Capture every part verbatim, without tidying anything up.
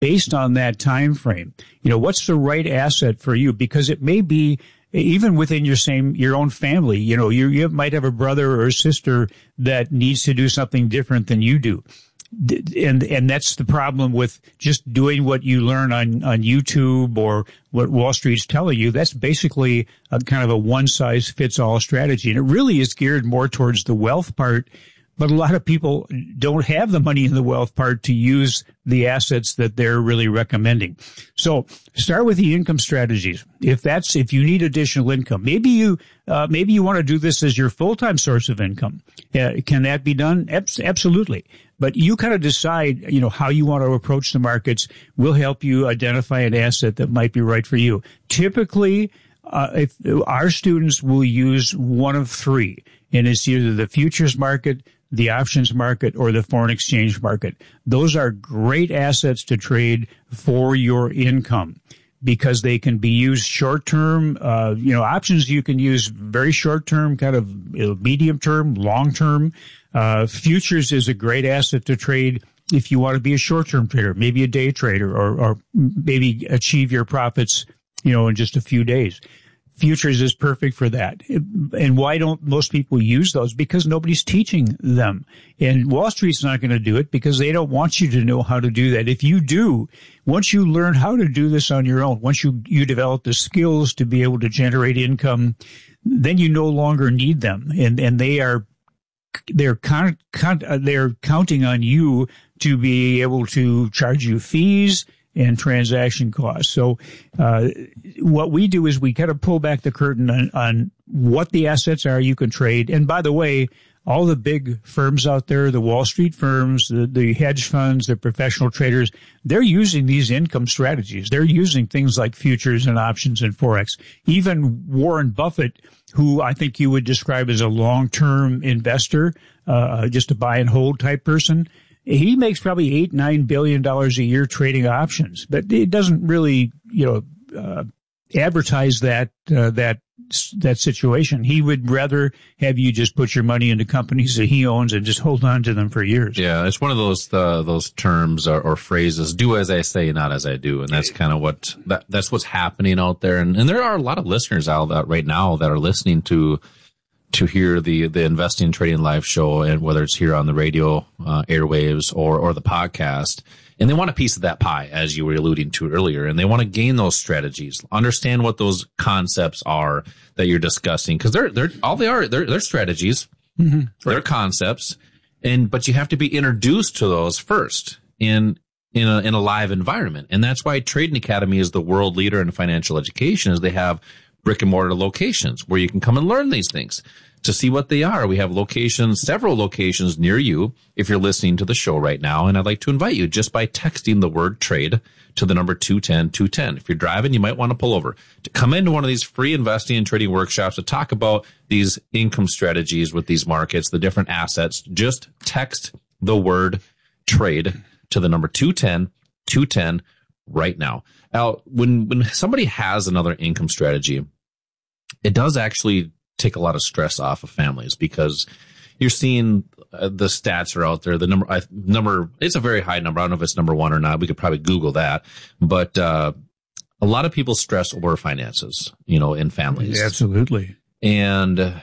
based on that time frame. You know, what's the right asset for you? Because it may be even within your same, your own family. You know, you, you might have a brother or a sister that needs to do something different than you do. And, and that's the problem with just doing what you learn on, on YouTube or what Wall Street's telling you. That's basically a kind of a one size fits all strategy. And it really is geared more towards the wealth part. But a lot of people don't have the money in the wealth part to use the assets that they're really recommending. So start with the income strategies. If that's, if you need additional income, maybe you, uh, maybe you want to do this as your full-time source of income. Uh, can that be done? Absolutely. But you kind of decide, you know, how you want to approach the markets. We'll help you identify an asset that might be right for you. Typically, uh, if our students will use one of three, and it's either the futures market, the options market, or the foreign exchange market. Those are great assets to trade for your income because they can be used short term. Uh, you know, options you can use very short term, kind of you know, medium term, long term. Uh, futures is a great asset to trade if you want to be a short term trader, maybe a day trader, or, or maybe achieve your profits, you know, in just a few days. Futures is perfect for that. And why don't most people use those? Because nobody's teaching them. And Wall Street's not going to do it because they don't want you to know how to do that. If you do, once you learn how to do this on your own, once you, you develop the skills to be able to generate income, then you no longer need them. And, and they are, they're con, con, they're counting on you to be able to charge you fees and transaction costs. So, uh, what we do is we kind of pull back the curtain on, on what the assets are you can trade. And by the way, all the big firms out there, the Wall Street firms, the, the hedge funds, the professional traders, they're using these income strategies. They're using things like futures and options and Forex. Even Warren Buffett, who I think you would describe as a long-term investor, uh, just a buy and hold type person, he makes probably eight, nine billion dollars a year trading options, but it doesn't really, you know, uh, advertise that, uh, that, that situation. He would rather have you just put your money into companies that he owns and just hold on to them for years. Yeah. It's one of those, uh, those terms or, or phrases, do as I say, not as I do. And that's kind of what, that, that's what's happening out there. And, and there are a lot of listeners out there right now that are listening to, to hear the, the Investing and Trading Live show, and whether it's here on the radio, uh, airwaves or, or the podcast. And they want a piece of that pie, as you were alluding to earlier, and they want to gain those strategies, understand what those concepts are that you're discussing. Cause they're, they're, all they are, they're, they're strategies, mm-hmm. they're concepts. And, but you have to be introduced to those first in, in a, in a live environment. And that's why Trading Academy is the world leader in financial education, is they have brick and mortar locations where you can come and learn these things to see what they are. We have locations, several locations near you if you're listening to the show right now. And I'd like to invite you just by texting the word trade to the number two ten two ten. If you're driving, you might want to pull over to come into one of these free investing and trading workshops to talk about these income strategies with these markets, the different assets. Just text the word trade to the number two ten two ten right now. Now, when, when somebody has another income strategy, it does actually take a lot of stress off of families, because you're seeing uh, the stats are out there. The number, I, number, it's a very high number. I don't know if it's number one or not. We could probably Google that, but, uh, a lot of people stress over finances, you know, in families. Absolutely. And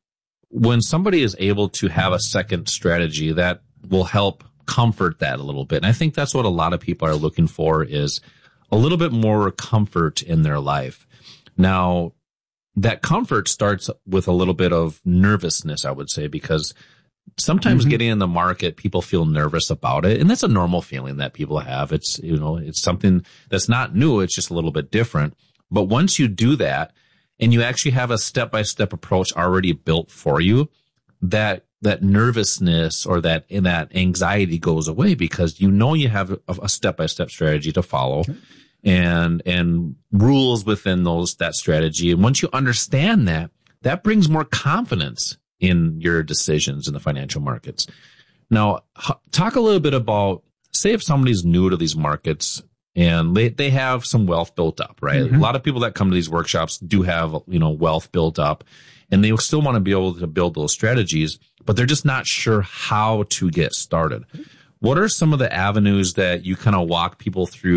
when somebody is able to have a second strategy, that will help comfort that a little bit. And I think that's what a lot of people are looking for, is a little bit more comfort in their life. Now, that comfort starts with a little bit of nervousness, I would say, because sometimes mm-hmm. getting in the market, people feel nervous about it. And that's a normal feeling that people have. It's, you know, it's something that's not new. It's just a little bit different. But once you do that and you actually have a step-by-step approach already built for you, that that nervousness or that that anxiety goes away, because you know you have a, a step-by-step strategy to follow. Okay. and and rules within those that strategy. And once you understand that, that brings more confidence in your decisions in the financial markets. Now, talk a little bit about, say if somebody's new to these markets and they, they have some wealth built up, right? Mm-hmm. A lot of people that come to these workshops do have, you know, wealth built up, and they still want to be able to build those strategies, but they're just not sure how to get started. what are some of the avenues that you kind of walk people through